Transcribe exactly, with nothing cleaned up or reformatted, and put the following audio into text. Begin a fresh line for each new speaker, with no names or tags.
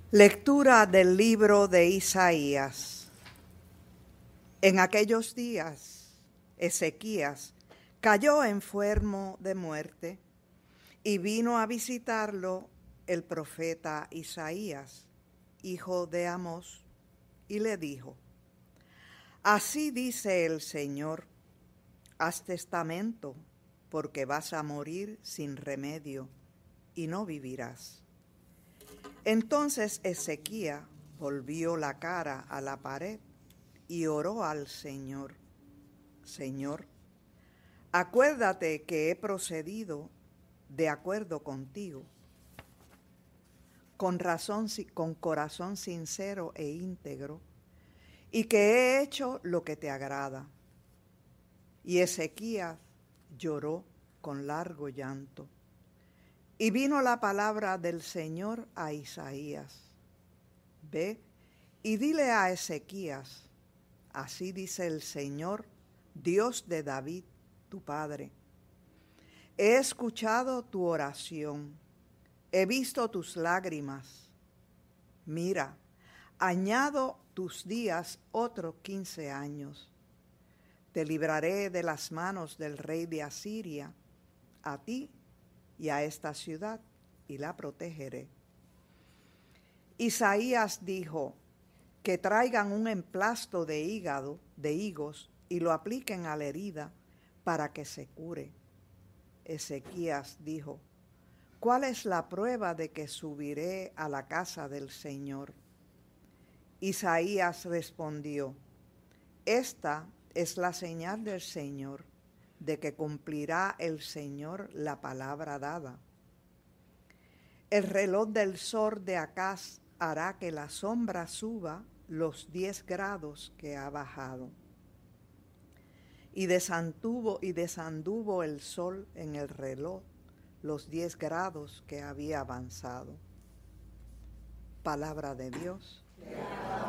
Lectura del libro de Isaías. En aquellos días, Ezequías cayó enfermo de muerte y vino a visitarlo el profeta Isaías, hijo de Amós, y le dijo: Así dice el Señor, haz testamento, porque vas a morir sin remedio y no vivirás. Entonces Ezequías volvió la cara a la pared y oró al Señor: Señor, acuérdate que he procedido de acuerdo contigo, con razón, con corazón sincero e íntegro, y que he hecho lo que te agrada. Y Ezequías lloró con largo llanto. Y vino la palabra del Señor a Isaías: Ve y dile a Ezequías, así dice el Señor, Dios de David, tu padre: He escuchado tu oración, he visto tus lágrimas. Mira, añado tus días otros quince años. Te libraré de las manos del rey de Asiria, a ti y a esta ciudad, y la protegeré. Isaías dijo: que traigan un emplasto de hígado, de higos, y lo apliquen a la herida para que se cure. Ezequías dijo: ¿cuál es la prueba de que subiré a la casa del Señor? Isaías respondió: esta es la señal del Señor, de que cumplirá el Señor la palabra dada. El reloj del sol de Acaz hará que la sombra suba los diez grados que ha bajado. Y desanduvo, y desanduvo el sol en el reloj los diez grados que había avanzado. Palabra de Dios.